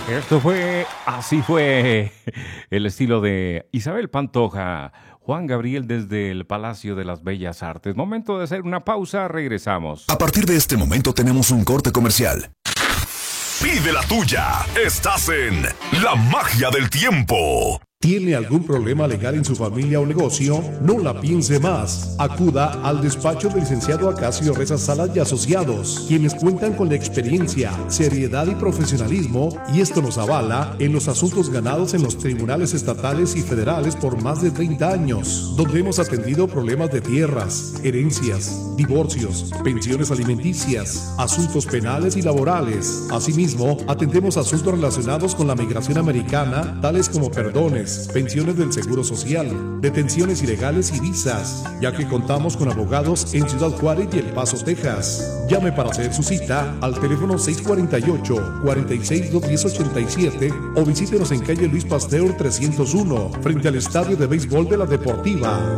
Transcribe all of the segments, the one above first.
Así fue el estilo de Isabel Pantoja, Juan Gabriel desde el Palacio de las Bellas Artes. Momento de hacer una pausa, regresamos. A partir de este momento tenemos un corte comercial. Pide la tuya. Estás en La Magia del Tiempo. ¿Tiene algún problema legal en su familia o negocio? No la piense más. Acuda al despacho del licenciado Acacio Reza Salas y Asociados, quienes cuentan con la experiencia, seriedad y profesionalismo, y esto nos avala en los asuntos ganados en los tribunales estatales y federales por más de 30 años, donde hemos atendido problemas de tierras, herencias, divorcios, pensiones alimenticias, asuntos penales y laborales. Asimismo, atendemos asuntos relacionados con la migración americana, tales como perdones, pensiones del Seguro Social, detenciones ilegales y visas, ya que contamos con abogados en Ciudad Juárez y El Paso, Texas. Llame para hacer su cita al teléfono 648-46-210-87 o visítenos en calle Luis Pasteur 301, frente al Estadio de Béisbol de la Deportiva.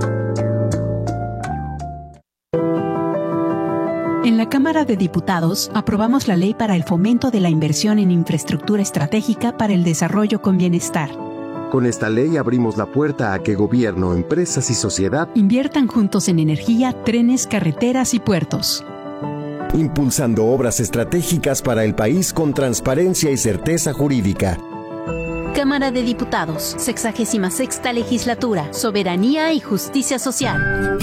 En la Cámara de Diputados aprobamos la Ley para el Fomento de la Inversión en Infraestructura Estratégica para el Desarrollo con Bienestar. Con esta ley abrimos la puerta a que gobierno, empresas y sociedad inviertan juntos en energía, trenes, carreteras y puertos, impulsando obras estratégicas para el país con transparencia y certeza jurídica. Cámara de Diputados, 66ª Legislatura, Soberanía y Justicia Social.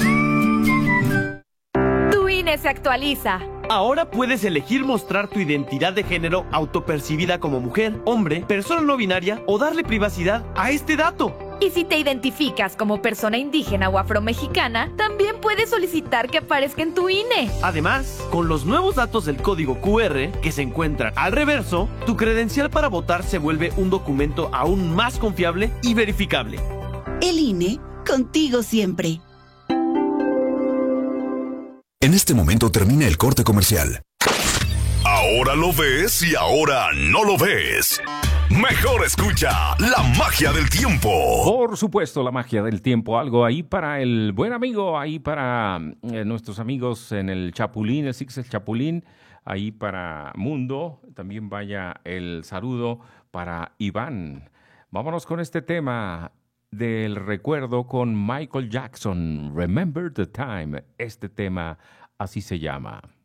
Tu INE se actualiza. Ahora puedes elegir mostrar tu identidad de género autopercibida como mujer, hombre, persona no binaria o darle privacidad a este dato. Y si te identificas como persona indígena o afromexicana, también puedes solicitar que aparezca en tu INE. Además, con los nuevos datos del código QR que se encuentran al reverso, tu credencial para votar se vuelve un documento aún más confiable y verificable. El INE, contigo siempre. En este momento termina el corte comercial. Ahora lo ves y ahora no lo ves. Mejor escucha La Magia del Tiempo. Por supuesto, La Magia del Tiempo. Algo ahí para el buen amigo, ahí para nuestros amigos en el Chapulín, el Six el Chapulín, ahí para Mundo. También vaya el saludo para Iván. Vámonos con este tema del recuerdo con Michael Jackson, Remember the Time. Este tema así se llama.